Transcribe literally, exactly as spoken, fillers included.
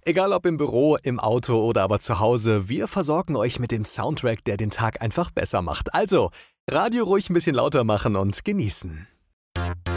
Egal ob im Büro, im Auto oder aber zu Hause, wir versorgen euch mit dem Soundtrack, der den Tag einfach besser macht. Also, Radio ruhig ein bisschen lauter machen und genießen.